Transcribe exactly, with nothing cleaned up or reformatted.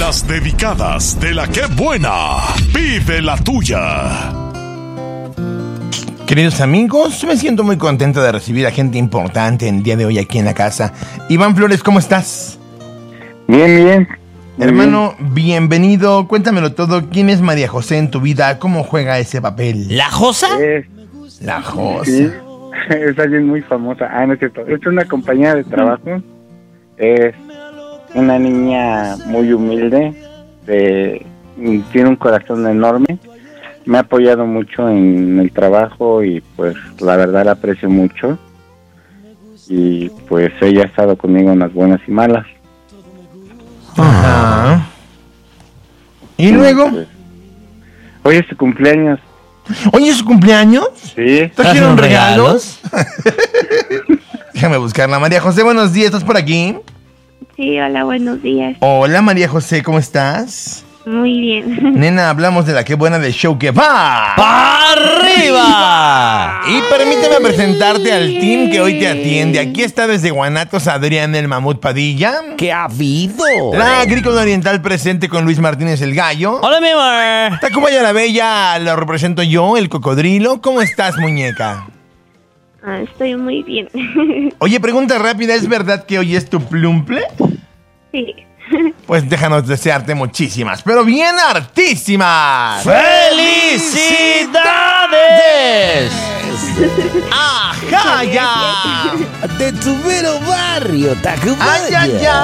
Las dedicadas de La Qué Buena. Pide la tuya. Queridos amigos, me siento muy contento de recibir a gente importante el día de hoy aquí en la casa. Iván Flores, ¿cómo estás? Bien, bien. Hermano, bienvenido. Cuéntamelo todo. ¿Quién es María José en tu vida? ¿Cómo juega ese papel? ¿La Josa? Es, La Josa. sí, es alguien muy famosa. Ah, no es cierto. Es una compañera de trabajo. Es una niña muy humilde. De, tiene un corazón enorme. Me ha apoyado mucho en el trabajo y pues la verdad la aprecio mucho. Y pues ella ha estado conmigo en las buenas y malas. Ajá. ¿Y luego? Pues, hoy es su cumpleaños. ¿Hoy es su cumpleaños? Sí. ¿Trajeron regalos? Déjame buscarla. María José, buenos días. ¿Estás por aquí? Sí, hola, buenos días. Hola, María José, ¿cómo estás? Muy bien. Nena, hablamos de La Qué Buena del show que va ¡Pa' arriba! Y permíteme presentarte al team que hoy te atiende. Aquí está desde Guanatos Adrián el Mamut Padilla. ¿Qué ha habido? La Agrícola Oriental presente con Luis Martínez el Gallo. Hola, mi amor. Tacubaya la Bella lo represento yo, el Cocodrilo. ¿Cómo estás, muñeca? Ah, estoy muy bien. Oye, pregunta rápida, ¿es verdad que hoy es tu plumple? Sí. Pues déjanos desearte muchísimas, pero bien hartísimas. ¡Felicidades! ¡Ajá, ya! De tu mero barrio, Tacubaya. ¡Ay, ay, ay!